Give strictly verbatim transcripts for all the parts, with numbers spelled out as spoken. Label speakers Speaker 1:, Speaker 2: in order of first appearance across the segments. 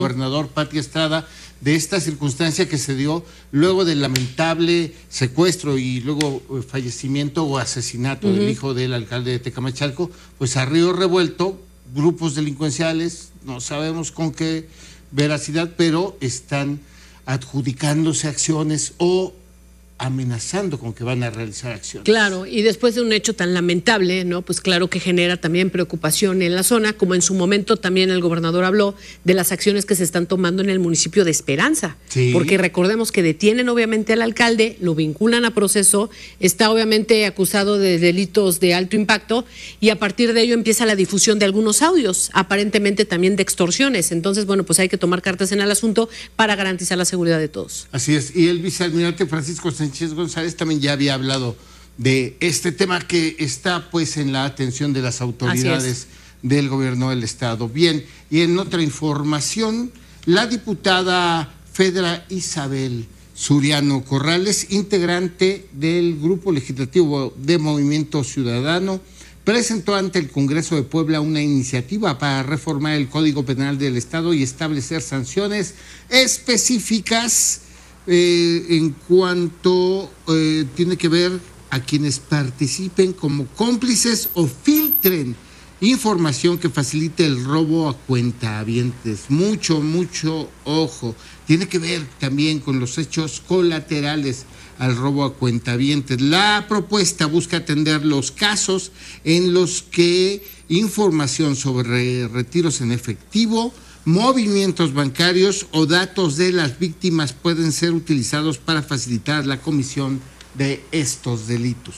Speaker 1: gobernador Pati Estrada de esta circunstancia que se dio luego del lamentable secuestro y luego fallecimiento o asesinato uh-huh. del hijo del alcalde de Tecamachalco, pues a río revuelto, grupos delincuenciales, no sabemos con qué veracidad, pero están adjudicándose acciones o amenazando con que van a realizar acciones.
Speaker 2: Claro, y después de un hecho tan lamentable, ¿no? Pues claro que genera también preocupación en la zona, como en su momento también el gobernador habló de las acciones que se están tomando en el municipio de Esperanza. Sí. Porque recordemos que detienen obviamente al alcalde, lo vinculan a proceso, está obviamente acusado de delitos de alto impacto y a partir de ello empieza la difusión de algunos audios, aparentemente también de extorsiones. Entonces, bueno, pues hay que tomar cartas en el asunto para garantizar la seguridad de todos.
Speaker 1: Así es, y el vicealmirante Francisco Sánchez González también ya había hablado de este tema que está pues en la atención de las autoridades del gobierno del estado. Bien, y en otra información, la diputada Fedra Isabel Suriano Corrales, integrante del Grupo Legislativo de Movimiento Ciudadano, presentó ante el Congreso de Puebla una iniciativa para reformar el Código Penal del estado y establecer sanciones específicas Eh, en cuanto eh, tiene que ver a quienes participen como cómplices o filtren información que facilite el robo a cuentahabientes. Mucho, mucho ojo. Tiene que ver también con los hechos colaterales al robo a cuentahabientes. La propuesta busca atender los casos en los que información sobre retiros en efectivo, movimientos bancarios o datos de las víctimas pueden ser utilizados para facilitar la comisión de estos delitos.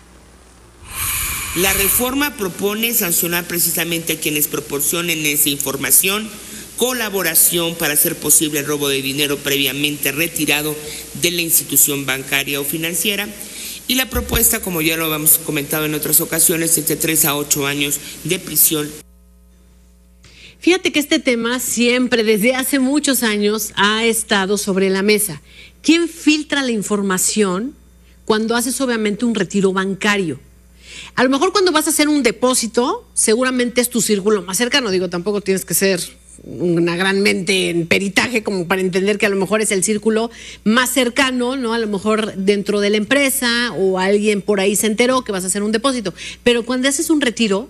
Speaker 3: La reforma propone sancionar precisamente a quienes proporcionen esa información, colaboración para hacer posible el robo de dinero previamente retirado de la institución bancaria o financiera. Y la propuesta, como ya lo hemos comentado en otras ocasiones, es de tres a ocho años de prisión.
Speaker 2: Fíjate que este tema siempre, desde hace muchos años, ha estado sobre la mesa. ¿Quién filtra la información cuando haces obviamente un retiro bancario? A lo mejor cuando vas a hacer un depósito, seguramente es tu círculo más cercano. Digo, tampoco tienes que ser una gran mente en peritaje como para entender que a lo mejor es el círculo más cercano, ¿no? A lo mejor dentro de la empresa o alguien por ahí se enteró que vas a hacer un depósito. Pero cuando haces un retiro,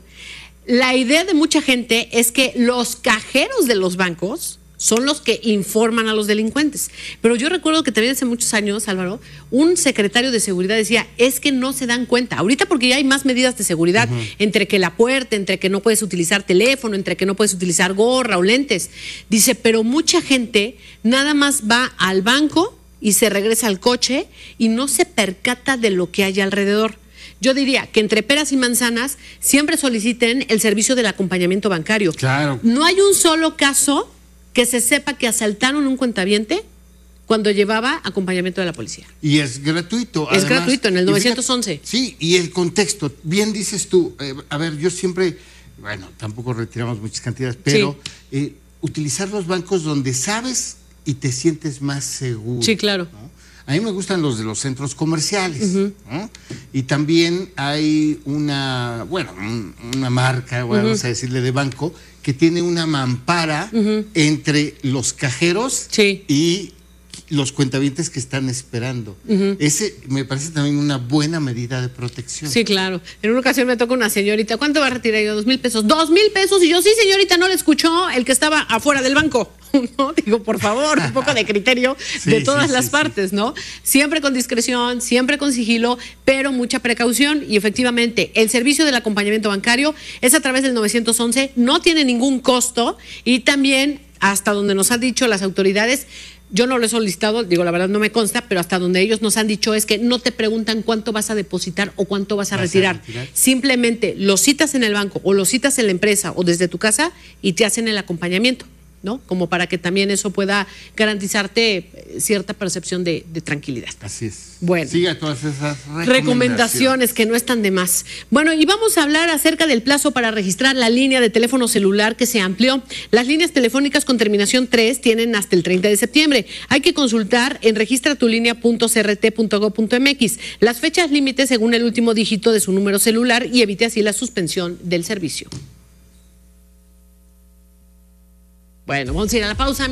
Speaker 2: la idea de mucha gente es que los cajeros de los bancos son los que informan a los delincuentes. Pero yo recuerdo que también hace muchos años, Álvaro, un secretario de seguridad decía, es que no se dan cuenta. Ahorita porque ya hay más medidas de seguridad, uh-huh. entre que la puerta, entre que no puedes utilizar teléfono, entre que no puedes utilizar gorra o lentes. Dice, pero mucha gente nada más va al banco y se regresa al coche y no se percata de lo que hay alrededor. Yo diría que entre peras y manzanas siempre soliciten el servicio del acompañamiento bancario.
Speaker 1: Claro.
Speaker 2: No hay un solo caso que se sepa que asaltaron un cuentaviente cuando llevaba acompañamiento de la policía.
Speaker 1: Y es gratuito.
Speaker 2: Es
Speaker 1: además,
Speaker 2: gratuito, en el novecientos once.
Speaker 1: Fíjate, sí, y el contexto, bien dices tú, eh, a ver, yo siempre, bueno, tampoco retiramos muchas cantidades, pero sí. eh, utilizar los bancos donde sabes y te sientes más seguro.
Speaker 2: Sí, claro.
Speaker 1: ¿no? A mí me gustan los de los centros comerciales, uh-huh. ¿no? Y también hay una, bueno, un, una marca, bueno, uh-huh. vamos a decirle de banco, que tiene una mampara uh-huh. entre los cajeros sí. y los cuentavientes que están esperando. Uh-huh. Ese me parece también una buena medida de protección.
Speaker 2: Sí, claro. En una ocasión me toca una señorita, ¿cuánto va a retirar yo? Dos mil pesos. Dos mil pesos. Y yo, sí, señorita, no le escuchó el que estaba afuera del banco. ¿No? Digo, por favor, un poco de criterio sí, de todas sí, las sí, partes, sí. ¿no? Siempre con discreción, siempre con sigilo, pero mucha precaución. Y efectivamente, el servicio del acompañamiento bancario es a través del novecientos once, no tiene ningún costo y también, hasta donde nos han dicho las autoridades, yo no lo he solicitado, digo, la verdad no me consta, pero hasta donde ellos nos han dicho es que no te preguntan cuánto vas a depositar o cuánto vas a retirar. ¿Vas a retirar? Simplemente lo citas en el banco o lo citas en la empresa o desde tu casa y te hacen el acompañamiento, ¿no? Como para que también eso pueda garantizarte cierta percepción de, de tranquilidad.
Speaker 1: Así es.
Speaker 2: Bueno.
Speaker 1: Siga todas esas recomendaciones.
Speaker 2: recomendaciones que no están de más. Bueno, y vamos a hablar acerca del plazo para registrar la línea de teléfono celular que se amplió. Las líneas telefónicas con terminación tres tienen hasta el treinta de septiembre. Hay que consultar en registratulinea punto c r t punto gob punto m x las fechas límites según el último dígito de su número celular y evite así la suspensión del servicio. Bueno, vamos a ir a la pausa.